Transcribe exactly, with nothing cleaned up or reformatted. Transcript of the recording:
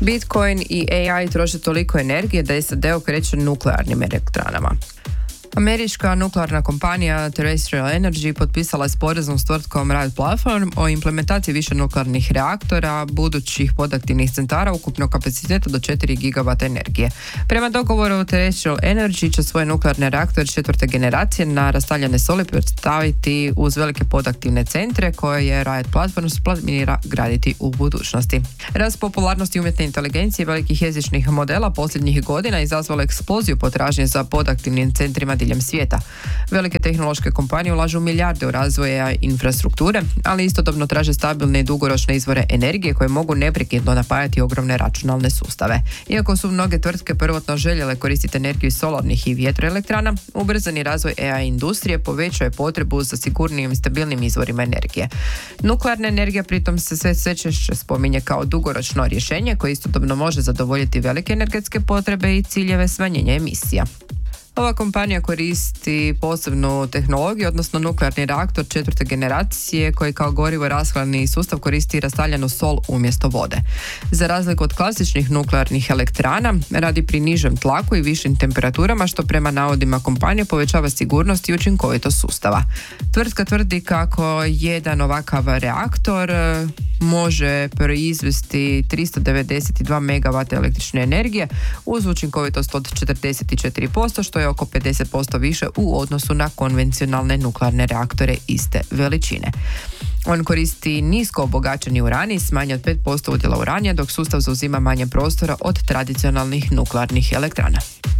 Bitcoin i A I troše toliko energije da S A D okreće nuklearnim elektranama. Američka nuklearna kompanija Terrestrial Energy potpisala je sporazum s tvrtkom Riot Platform o implementaciji više nuklearnih reaktora, budućih podaktivnih centara ukupnog kapaciteta do četiri gigavata energije. Prema dogovoru, Terrestrial Energy će svoje nuklearne reaktore četvrte generacije na rastavljene soli predstaviti uz velike podaktivne centre koje je Riot Platform planira graditi u budućnosti. Rast popularnosti umjetne inteligencije i velikih jezičnih modela posljednjih godina izazvala eksploziju potražnje za podaktivnim centrima diljem svijeta. Velike tehnološke kompanije ulažu milijarde u razvoja infrastrukture, ali istodobno traže stabilne i dugoročne izvore energije koje mogu neprekidno napajati ogromne računalne sustave. Iako su mnoge tvrtke prvotno željele koristiti energiju iz solarnih i vjetroelektrana, ubrzani razvoj A I industrije povećao je potrebu za sigurnijim i stabilnim izvorima energije. Nuklearna energija pritom se sve, sve češće spominje kao dugoročno rješenje koje istodobno može zadovoljiti velike energetske potrebe i ciljeve smanjenja emisija. Ova kompanija koristi posebnu tehnologiju, odnosno nuklearni reaktor četvrte generacije koji kao gorivo rashladni sustav koristi rastavljenu sol umjesto vode. Za razliku od klasičnih nuklearnih elektrana, radi pri nižem tlaku i višim temperaturama, što prema navodima kompanije povećava sigurnost i učinkovitost sustava. Tvrtka tvrdi kako jedan ovakav reaktor može proizvesti tristo devedeset dva megavata električne energije uz učinkovitost od četrdeset četiri posto, što je oko pedeset posto više u odnosu na konvencionalne nuklearne reaktore iste veličine. On koristi nisko obogaćeni uranij s manje od pet posto udjela uranija, dok sustav zauzima manje prostora od tradicionalnih nuklearnih elektrana.